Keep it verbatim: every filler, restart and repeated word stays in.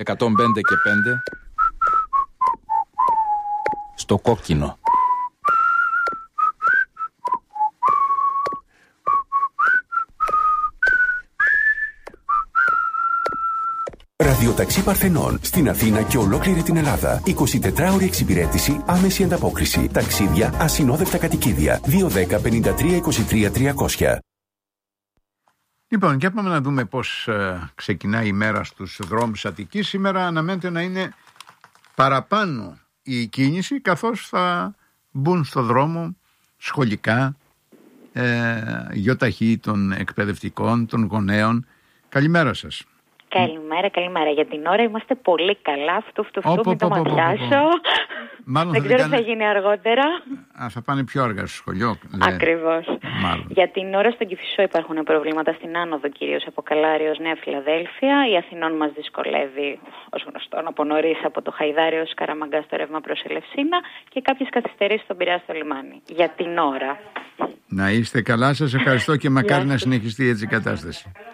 εκατόν πέντε και πέντε στο κόκκινο. Ραδιοταξί Παρθενών στην Αθήνα και ολόκληρη την Ελλάδα. εικοσιτετράωρη εξυπηρέτηση, άμεση ανταπόκριση. Ταξίδια, ασυνόδευτα κατοικίδια. δύο ένα μηδέν πέντε τρία είκοσι τρία τριακόσια. Λοιπόν, και πάμε να δούμε πώς ε, ξεκινάει η μέρα στους δρόμους Αττικής. Σήμερα αναμένεται να είναι παραπάνω η κίνηση, καθώς θα μπουν στο δρόμο σχολικά, ε, γιοταχή των εκπαιδευτικών, των γονέων. Καλημέρα σας. Καλημέρα, καλημέρα. Για την ώρα είμαστε πολύ καλά. Φτου, φτου, φτου, μην το ματιάσω. Δεν ξέρω τι θα γίνει αργότερα. Α, θα πάνε πιο αργά στο σχολείο. Ακριβώς. Για την ώρα στον Κηφισό υπάρχουν προβλήματα στην άνοδο, κυρίως από Καλάριο Νέα Φιλαδέλφια. Η Αθηνών μας δυσκολεύει, ως γνωστόν, από νωρίς από το Χαϊδάριο ως Καραμαγκά στο ρεύμα προς Ελευσίνα και κάποιες καθυστερήσεις στον Πειραιά στο λιμάνι. Για την ώρα. Να είστε καλά, σας ευχαριστώ και μακάρι να συνεχιστεί έτσι η κατάσταση.